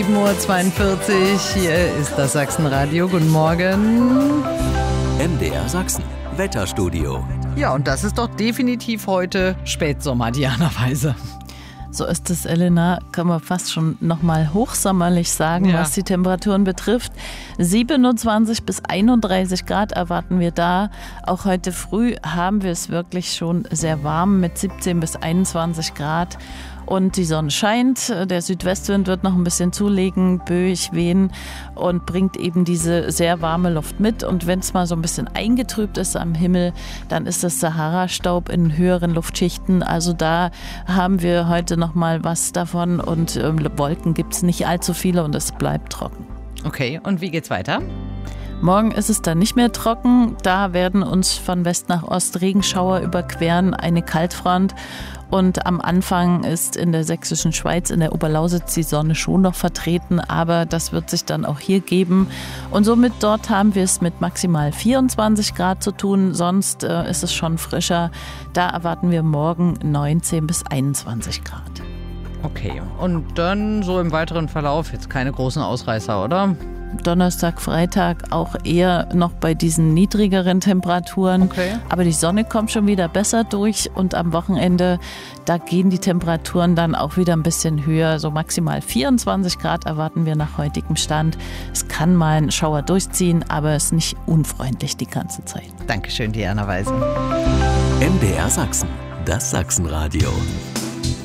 7:42 Uhr, hier ist das Sachsenradio. Guten Morgen. MDR Sachsen, Wetterstudio. Ja, und das ist doch definitiv heute Spätsommer, Diana Weise. So ist es, Elena, kann man fast schon nochmal hochsommerlich sagen, was die Temperaturen betrifft. 27 bis 31 Grad erwarten wir da. Auch heute früh haben wir es wirklich schon sehr warm mit 17 bis 21 Grad. Und die Sonne scheint, der Südwestwind wird noch ein bisschen zulegen, böig wehen und bringt eben diese sehr warme Luft mit. Und wenn es mal so ein bisschen eingetrübt ist am Himmel, dann ist das Sahara-Staub in höheren Luftschichten. Also da haben wir heute noch mal was davon und Wolken gibt es nicht allzu viele und es bleibt trocken. Okay, und wie geht's weiter? Morgen ist es dann nicht mehr trocken. Da werden uns von West nach Ost Regenschauer überqueren, eine Kaltfront. Und am Anfang ist in der sächsischen Schweiz, in der Oberlausitz, die Sonne schon noch vertreten. Aber das wird sich dann auch hier geben. Und somit dort haben wir es mit maximal 24 Grad zu tun. Sonst ist es schon frischer. Da erwarten wir morgen 19 bis 21 Grad. Okay, und dann so im weiteren Verlauf jetzt keine großen Ausreißer, oder? Donnerstag, Freitag auch eher noch bei diesen niedrigeren Temperaturen. Okay. Aber die Sonne kommt schon wieder besser durch und am Wochenende, da gehen die Temperaturen dann auch wieder ein bisschen höher. So maximal 24 Grad erwarten wir nach heutigem Stand. Es kann mal ein Schauer durchziehen, aber es ist nicht unfreundlich die ganze Zeit. Dankeschön, Diana Weise. MDR Sachsen, das Sachsenradio.